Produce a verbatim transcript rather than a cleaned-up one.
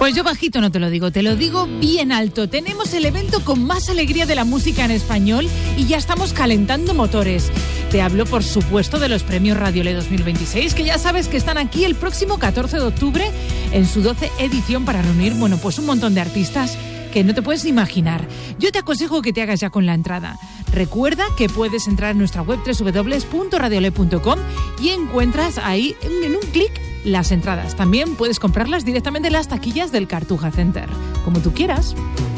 Pues yo bajito no te lo digo, te lo digo bien alto. Tenemos el evento con más alegría de la música en español y ya estamos calentando motores. Te hablo, por supuesto, de los premios Radiolé dos mil veintiséis, que ya sabes que están aquí el próximo catorce de octubre en su doce edición para reunir, bueno, pues un montón de artistas que no te puedes ni imaginar. Yo te aconsejo que te hagas ya con la entrada. Recuerda que puedes entrar en nuestra web doble u doble u doble u punto radiolé punto com y encuentras ahí en un clic las entradas. También puedes comprarlas directamente en las taquillas del Cartuja Center, como tú quieras.